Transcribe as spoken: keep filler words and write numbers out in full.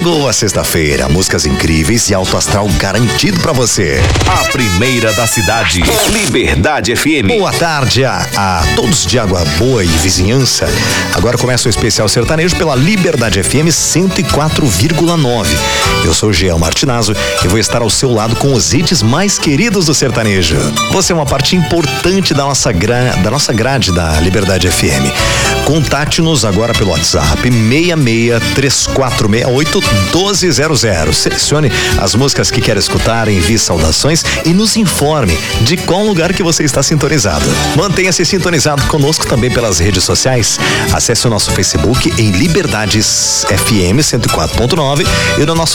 Chegou a sexta-feira, músicas incríveis e alto astral garantido pra você. A primeira da cidade, Liberdade F M. Boa tarde a, a todos de Água Boa e vizinhança. Agora começa o especial sertanejo pela Liberdade F M cento e quatro vírgula nove. Eu sou o Jean Martinazzo e vou estar ao seu lado com os hits mais queridos do sertanejo. Você é uma parte importante da nossa, gra, da nossa grade da Liberdade F M. Contate-nos agora pelo WhatsApp seis seis três quatro seis oito um dois zero zero. Selecione as músicas que quer escutar, envie saudações e nos informe de qual lugar que você está sintonizado. Mantenha-se sintonizado conosco também pelas redes sociais. Acesse o nosso Facebook em Liberdades F M cento e quatro ponto nove e no nosso